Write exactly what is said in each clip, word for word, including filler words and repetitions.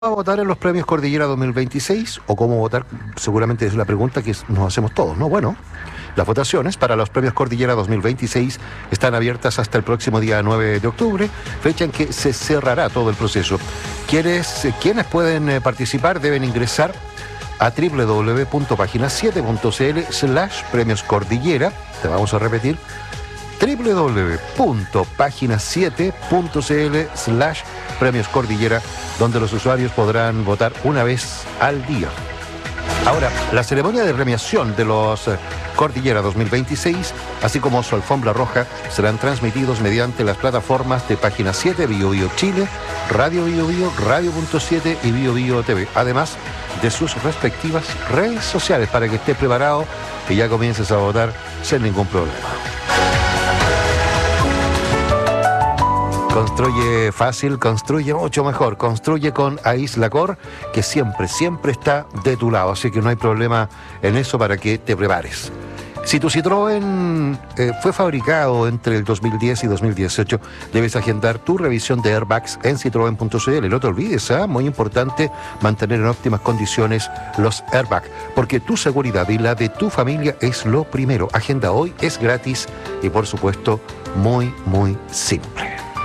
a votar en los premios Cordillera dos mil veintiséis? ¿O cómo votar? Seguramente es la pregunta que nos hacemos todos, ¿no? Bueno, las votaciones para los premios Cordillera dos mil veintiséis están abiertas hasta el próximo día nueve de octubre, fecha en que se cerrará todo el proceso. Quienes, quienes pueden eh, participar deben ingresar a doble u doble u doble u punto página siete punto c l slash premios Cordillera. Te vamos a repetir. doble u doble u doble u punto página siete punto c l slash premios Cordillera, donde los usuarios podrán votar una vez al día. Ahora, la ceremonia de premiación de los Cordillera dos mil veintiséis, así como su alfombra roja, serán transmitidos mediante las plataformas de Página siete, Bio Bio Chile, Radio Bio Bio, Radio punto siete y Bio Bio T V, además de sus respectivas redes sociales, para que estés preparado y ya comiences a votar sin ningún problema. Construye fácil, construye mucho mejor. Construye con Aislacor, que siempre, siempre está de tu lado. Así que no hay problema en eso para que te prepares. Si tu Citroën eh, fue fabricado entre el dos mil diez y dos mil dieciocho, debes agendar tu revisión de airbags en citroen punto c l. No te olvides, ¿eh? Muy importante mantener en óptimas condiciones los airbags, porque tu seguridad y la de tu familia es lo primero. Agenda hoy, es gratis y por supuesto muy, muy simple.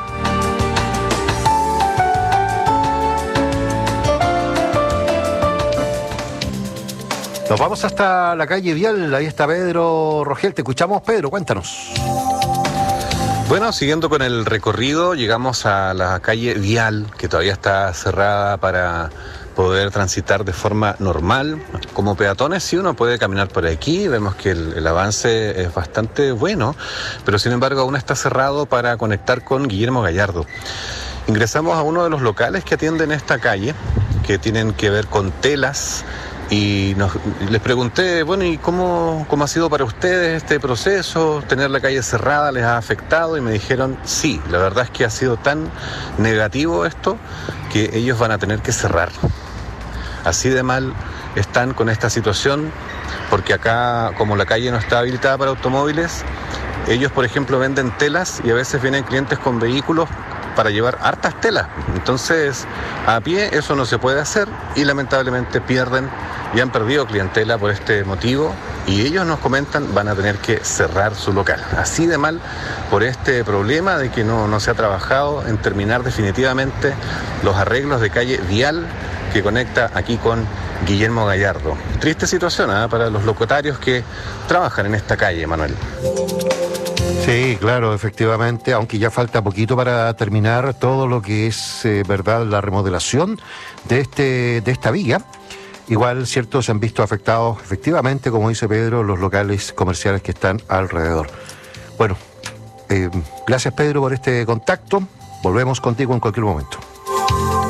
Nos vamos hasta la calle Vial, ahí está Pedro Rogel, te escuchamos Pedro, cuéntanos. Bueno, siguiendo con el recorrido, llegamos a la calle Vial, que todavía está cerrada para poder transitar de forma normal. Como peatones sí uno puede caminar por aquí, vemos que el, el avance es bastante bueno, pero sin embargo aún está cerrado para conectar con Guillermo Gallardo. Ingresamos a uno de los locales que atienden esta calle, que tienen que ver con telas. Y nos, les pregunté, bueno, ¿y cómo, cómo ha sido para ustedes este proceso? ¿Tener la calle cerrada les ha afectado? Y me dijeron, sí, la verdad es que ha sido tan negativo esto que ellos van a tener que cerrar. Así de mal están con esta situación, porque acá, como la calle no está habilitada para automóviles, ellos, por ejemplo, venden telas y a veces vienen clientes con vehículos para llevar hartas telas. Entonces, a pie eso no se puede hacer y lamentablemente pierden y han perdido clientela por este motivo, y ellos nos comentan van a tener que cerrar su local. Así de mal por este problema de que no, no se ha trabajado en terminar definitivamente los arreglos de calle Vial que conecta aquí con Guillermo Gallardo. Triste situación, ¿eh? Para los locatarios que trabajan en esta calle, Manuel. Sí, claro, efectivamente, aunque ya falta poquito para terminar todo lo que es, eh, verdad, la remodelación de este de esta vía. Igual, cierto, se han visto afectados, efectivamente, como dice Pedro, los locales comerciales que están alrededor. Bueno, eh, gracias Pedro por este contacto. Volvemos contigo en cualquier momento.